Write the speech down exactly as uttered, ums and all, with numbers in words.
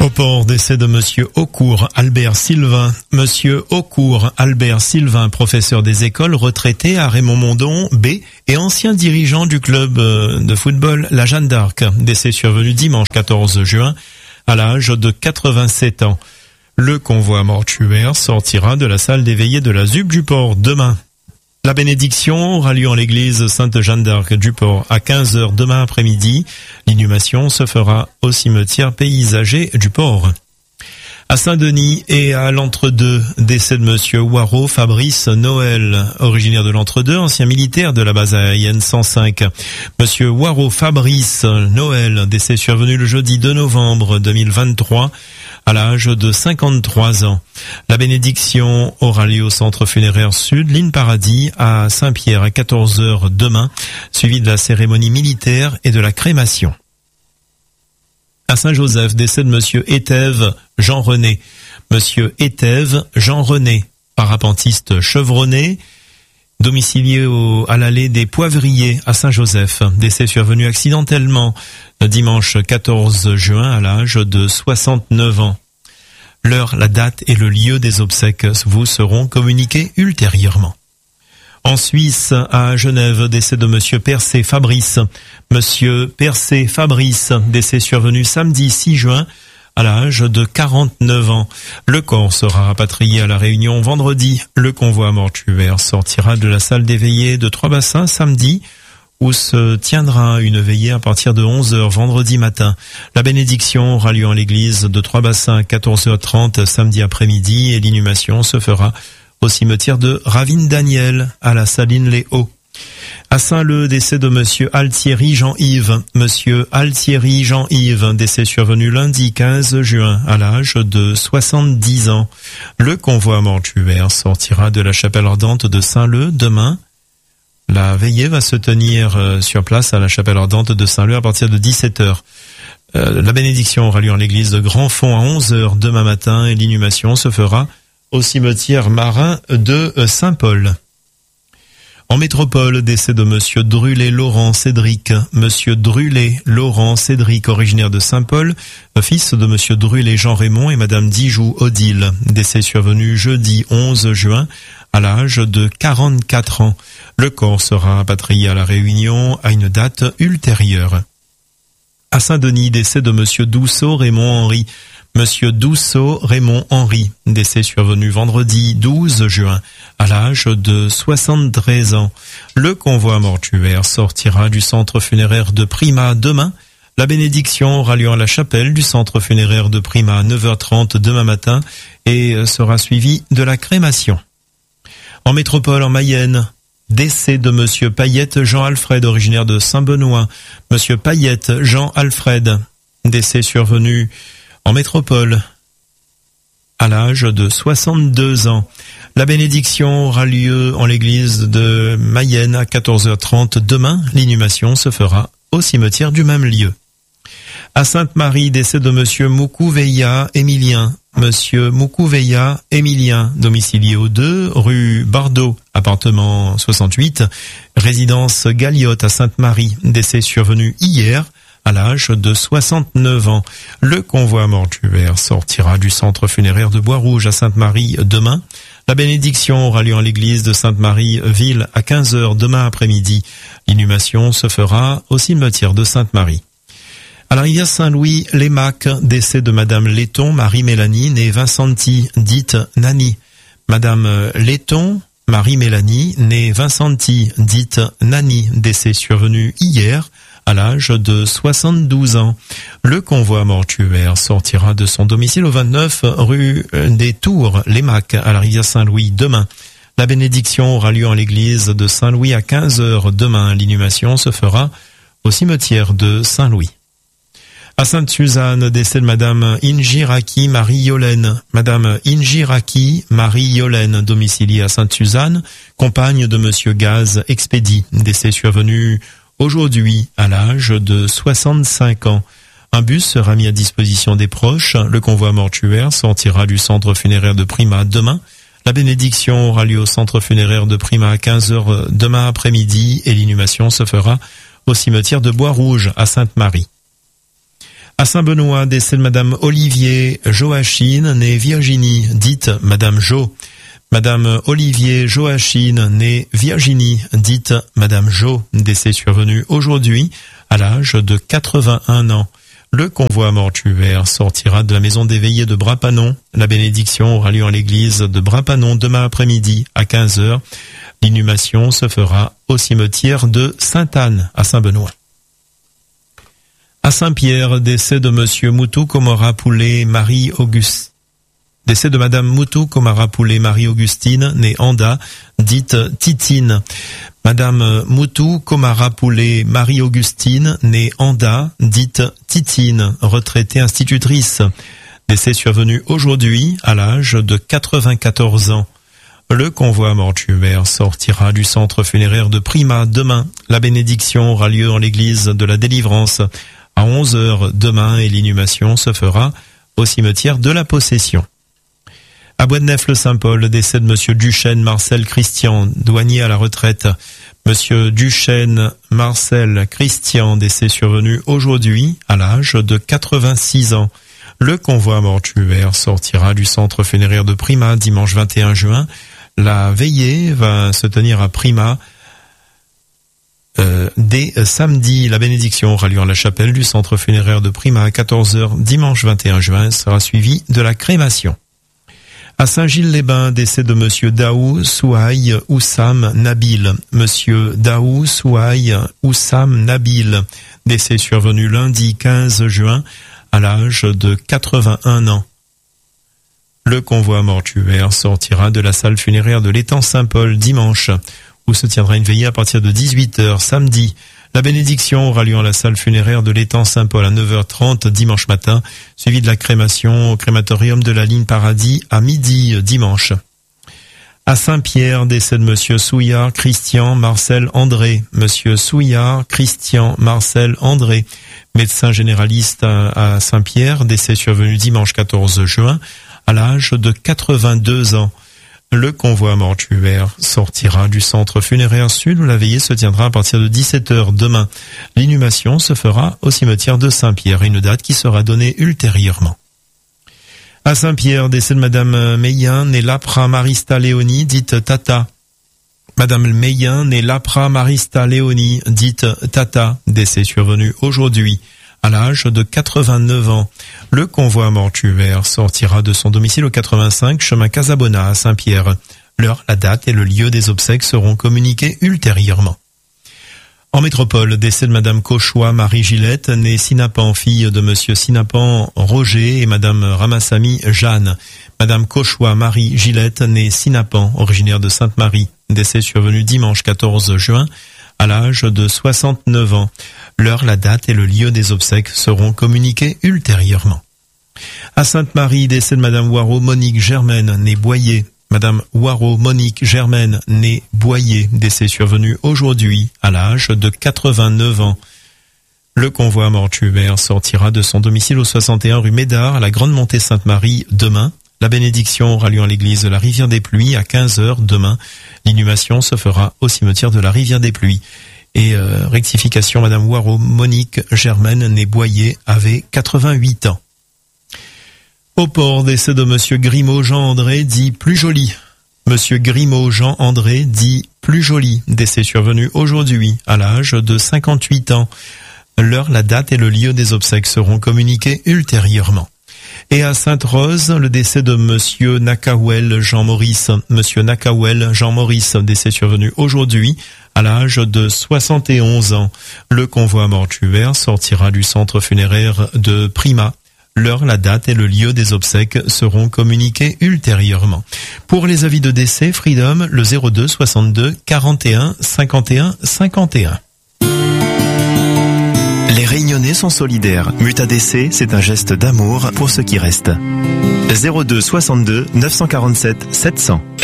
Au port, décès de Monsieur Aucourt Albert Sylvain. Monsieur Aucourt Albert Sylvain, professeur des écoles, retraité à Raymond-Mondon B et ancien dirigeant du club de football La Jeanne d'Arc. Décès survenu dimanche quatorze juin à l'âge de quatre-vingt-sept ans. Le convoi mortuaire sortira de la salle des veillées de la Z U B du port demain. La bénédiction aura lieu en l'église Sainte-Jeanne d'Arc du Port à quinze heures demain après-midi. L'inhumation se fera au cimetière paysager du Port. À Saint-Denis et à l'Entre-deux, décès de Monsieur Waro Fabrice Noël, originaire de l'Entre-deux, ancien militaire de la base aérienne cent cinq. Monsieur Waro Fabrice Noël, décès survenu le jeudi deux novembre deux mille vingt-trois, à l'âge de cinquante-trois ans. La bénédiction aura lieu au centre funéraire sud, Ligne Paradis, à Saint-Pierre à quatorze heures demain, suivi de la cérémonie militaire et de la crémation. À Saint-Joseph, décès de Monsieur Étève Jean-René. Monsieur Étève Jean-René, parapentiste chevronné, domicilié au, à l'allée des Poivriers à Saint-Joseph. Décès survenu accidentellement le dimanche quatorze juin à l'âge de soixante-neuf ans. L'heure, la date et le lieu des obsèques vous seront communiqués ultérieurement. En Suisse, à Genève, décès de Monsieur Percé Fabrice. Monsieur Percé Fabrice, décès survenu samedi six juin à l'âge de quarante-neuf ans. Le corps sera rapatrié à La Réunion vendredi. Le convoi mortuaire sortira de la salle des veillées de Trois-Bassins samedi, où se tiendra une veillée à partir de onze heures vendredi matin. La bénédiction aura lieu en l'église de Trois-Bassins à quatorze heures trente samedi après-midi et l'inhumation se fera au cimetière de Ravine-Daniel, à la Saline-les-Hauts. À Saint-Leu, décès de Monsieur Altieri Jean-Yves. Monsieur Altieri Jean-Yves, décès survenu lundi quinze juin, à l'âge de soixante-dix ans. Le convoi mortuaire sortira de la chapelle ardente de Saint-Leu demain. La veillée va se tenir sur place à la chapelle ardente de Saint-Leu à partir de dix-sept heures. Euh, la bénédiction aura lieu en l'église de Grand-Fond à onze heures demain matin et l'inhumation se fera au cimetière marin de Saint-Paul. En métropole, décès de Monsieur Drulé Laurent Cédric. Monsieur Drulé Laurent Cédric, originaire de Saint-Paul, fils de Monsieur Drulé Jean-Raymond et Madame Dijoux Odile. Décès survenu jeudi onze juin à l'âge de quarante-quatre ans. Le corps sera rapatrié à La Réunion à une date ultérieure. À Saint-Denis, décès de Monsieur Dousseau Raymond Henry. Monsieur Dousseau Raymond Henry, décès survenu vendredi douze juin, à l'âge de soixante-treize ans. Le convoi mortuaire sortira du centre funéraire de Prima demain. La bénédiction aura lieu à la chapelle du centre funéraire de Prima à neuf heures trente demain matin et sera suivie de la crémation. En métropole, en Mayenne, décès de Monsieur Payette Jean-Alfred, originaire de Saint-Benoît. Monsieur Payette Jean-Alfred, décès survenu en métropole, à l'âge de soixante-deux ans. La bénédiction aura lieu en l'église de Mayenne à quatorze heures trente demain. L'inhumation se fera au cimetière du même lieu. À Sainte-Marie, décès de Monsieur Moukouveya Émilien. Monsieur Moukouveya Émilien, domicilié au deux, rue Bardot, appartement soixante-huit, résidence Galiote à Sainte-Marie. Décès survenu hier, à l'âge de soixante-neuf ans. Le convoi mortuaire sortira du centre funéraire de Bois-Rouge à Sainte-Marie demain. La bénédiction aura lieu en l'église de Sainte-Marie-Ville à quinze heures demain après-midi. L'inhumation se fera au cimetière de Sainte-Marie. À la rivière Saint-Louis, Lémac, décès de Madame Letton, Marie-Mélanie, née Vincenti, dite Nani. Madame Letton, Marie-Mélanie, née Vincenti, dite Nani, décès survenu hier, à l'âge de soixante-douze ans. Le convoi mortuaire sortira de son domicile au vingt-neuf rue des Tours, Lémac, à la rivière Saint-Louis demain. La bénédiction aura lieu en l'église de Saint-Louis à quinze heures demain. L'inhumation se fera au cimetière de Saint-Louis. À Sainte-Suzanne, décès de Madame Injiraki Marie-Yolène. Madame Injiraki Marie-Yolène, domiciliée à Sainte-Suzanne, compagne de Monsieur Gaz Expédie. Décès survenu aujourd'hui, à l'âge de soixante-cinq ans. Un bus sera mis à disposition des proches. Le convoi mortuaire sortira du centre funéraire de Prima demain. La bénédiction aura lieu au centre funéraire de Prima à quinze heures demain après-midi et l'inhumation se fera au cimetière de Bois-Rouge à Sainte-Marie. À Saint-Benoît, décès de Madame Olivier Joachine, née Virginie, dite Madame Jo. Madame Olivier Joachine, née Virginie, dite Madame Jo, décès survenu aujourd'hui à l'âge de quatre-vingt-un ans. Le convoi mortuaire sortira de la maison des veillées de Bras-Panon. La bénédiction aura lieu en l'église de Bras-Panon demain après-midi à quinze heures. L'inhumation se fera au cimetière de Sainte-Anne à Saint-Benoît. À Saint-Pierre, décès de Monsieur Moutou Komora Poulet Marie Auguste. Décès de Madame Moutou Komara Poulet Marie-Augustine, née Anda, dite Titine. Madame Moutou Komara Poulet Marie-Augustine, née Anda, dite Titine, retraitée institutrice. Décès survenu aujourd'hui à l'âge de quatre-vingt-quatorze ans. Le convoi mortuaire sortira du centre funéraire de Prima demain. La bénédiction aura lieu dans l'église de la Délivrance à onze heures demain et l'inhumation se fera au cimetière de la Possession. À Bois-de-Neuf-le-Saint-Paul, décès de Monsieur Duchesne Marcel Christian, douanier à la retraite. Monsieur Duchesne Marcel Christian, décès survenu aujourd'hui à l'âge de quatre-vingt-six ans. Le convoi mortuaire sortira du centre funéraire de Prima dimanche vingt et un juin. La veillée va se tenir à Prima euh, dès samedi. La bénédiction aura lieu en la chapelle du centre funéraire de Prima à quatorze heures dimanche vingt et un juin. Sera suivi de la crémation. À Saint-Gilles-les-Bains, décès de Monsieur Daou Souaï Oussam Nabil. Monsieur Daou Souaï Oussam Nabil, décès survenu lundi quinze juin à l'âge de quatre-vingt-un ans. Le convoi mortuaire sortira de la salle funéraire de l'étang Saint-Paul dimanche, où se tiendra une veillée à partir de dix-huit heures samedi. La bénédiction aura lieu en la salle funéraire de l'étang Saint-Paul à neuf heures trente dimanche matin, suivi de la crémation au crématorium de la ligne Paradis à midi dimanche. À Saint-Pierre, décès de Monsieur Souillard Christian Marcel André. Monsieur Souillard Christian Marcel André, médecin généraliste à Saint-Pierre, décès survenu dimanche quatorze juin à l'âge de quatre-vingt-deux ans. Le convoi mortuaire sortira du centre funéraire sud où la veillée se tiendra à partir de dix-sept heures demain. L'inhumation se fera au cimetière de Saint-Pierre, une date qui sera donnée ultérieurement. À Saint-Pierre, décès de Madame Meillen, née Lapra Marista Léonie, dite Tata. Madame Meillen, née Lapra Marista Léonie, dite Tata, décès survenu aujourd'hui à l'âge de quatre-vingt-neuf ans. Le convoi mortuaire sortira de son domicile au quatre-vingt-cinq, chemin Casabona à Saint-Pierre. L'heure, la date et le lieu des obsèques seront communiqués ultérieurement. En métropole, décès de Madame Cauchois Marie Gillette, née Sinapan, fille de Monsieur Sinapan Roger et Madame Ramassami Jeanne. Madame Cauchois Marie Gillette, née Sinapan, originaire de Sainte-Marie, décès survenu dimanche quatorze juin à l'âge de soixante-neuf ans. L'heure, la date et le lieu des obsèques seront communiqués ultérieurement. À Sainte-Marie, décès de Madame Waro Monique Germaine, née Boyer. Madame Waro Monique Germaine, née Boyer, décès survenu aujourd'hui à l'âge de quatre-vingt-neuf ans. Le convoi mortuaire sortira de son domicile au soixante et un rue Médard à la Grande Montée Sainte-Marie demain. La bénédiction aura lieu en l'église de la Rivière des Pluies à quinze heures demain. L'inhumation se fera au cimetière de la Rivière des Pluies. Et euh, rectification, Madame Waro Monique Germaine, née Boyer, avait quatre-vingt-huit ans. Au port, décès de Monsieur Grimaud Jean-André, dit plus joli. Monsieur Grimaud Jean-André, dit plus joli, décès survenu aujourd'hui à l'âge de cinquante-huit ans. L'heure, la date et le lieu des obsèques seront communiqués ultérieurement. Et à Sainte-Rose, le décès de Monsieur Nakawel Jean-Maurice. Monsieur Nakawel Jean-Maurice, décès survenu aujourd'hui à l'âge de soixante et onze ans. Le convoi mortuaire sortira du centre funéraire de Prima. L'heure, la date et le lieu des obsèques seront communiqués ultérieurement. Pour les avis de décès, Freedom, le zéro deux soixante-deux quarante et un cinquante et un cinquante et un. Les Réunionnais sont solidaires. Muta D C, c'est un geste d'amour pour ceux qui restent. zéro deux soixante-deux neuf cent quarante-sept sept cents.